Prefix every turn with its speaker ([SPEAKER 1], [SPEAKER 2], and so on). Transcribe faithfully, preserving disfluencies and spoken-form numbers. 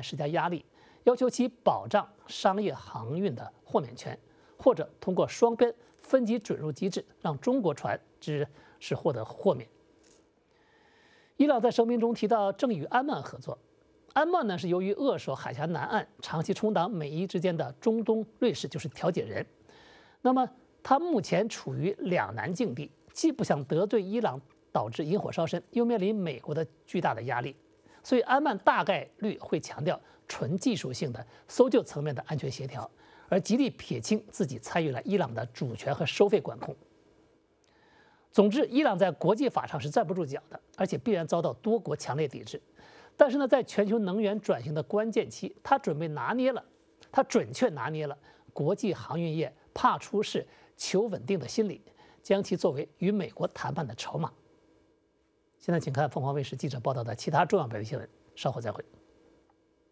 [SPEAKER 1] 施加压力，要求其保障商业航运的豁免权，或者通过双边分级准入机制让中国船只是获得豁免。伊朗在声明中提到正与安曼合作，安曼呢是由于扼守海峡南岸，长期充当美伊之间的中东瑞士就是调解人。那么他目前处于两难境地，既不想得罪伊朗导致引火烧身，又面临美国的巨大的压力，所以安曼大概率会强调纯技术性的搜救层面的安全协调，而极力撇清自己参与了伊朗的主权和收费管控。总之，伊朗在国际法上是站不住脚的，而且必然遭到多国强烈抵制。但是呢，在全球能源转型的关键期，他准备拿捏了，他准确拿捏了国际航运业怕出事、求稳定的心理，将其作为与美国谈判的筹码。现在，请看凤凰卫视记者报道的其他重要本地新闻，稍后再会。